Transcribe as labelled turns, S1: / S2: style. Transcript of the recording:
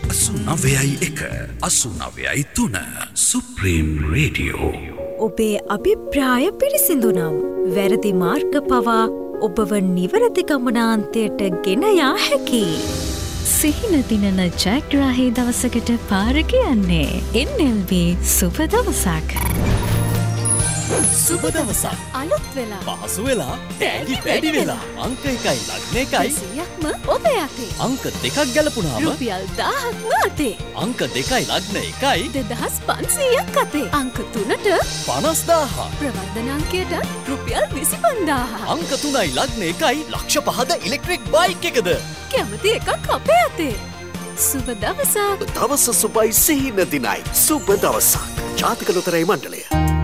S1: 89.1 supreme radio.
S2: ඔබේ අභිප්‍රාය පිරිසිදුනම් වැරදි මාර්ග පවා ඔබව නිවැරදි ගමනාන්තයට ගෙන යා හැකි. සිහින දිනන ජයග්‍රාහී දවසකට පාර කියන්නේ NLB සුබ දවසක්.
S3: සුබ දවසක්
S2: අලුත් වෙලා
S3: පහසු වෙලා ටැගි වැඩි වෙලා අංක 1යි ලග්න 1යි
S2: 100ක්ම ඔබ යතේ.
S3: අංක 2ක් ගැලපුණාම
S2: රුපියල් 1000ක්ම අතේ.
S3: අංක 2යි ලග්න 1යි
S2: 2500ක් අතේ. අංක 3ට
S3: 50000
S2: ප්‍රවර්ධන අංකයට රුපියල් 25000.
S3: අංක 3යි ලග්න 1යි ලක්ෂ 5ද ඉලෙක්ට්‍රික් බයික් එකද
S2: කැමති එකක් අපේ අතේ. සුබ දවසක්.
S4: දවස සුබයි සිහින දිනයි සුබ දවසක්. ජාතික ලොතරැයි මණ්ඩලය.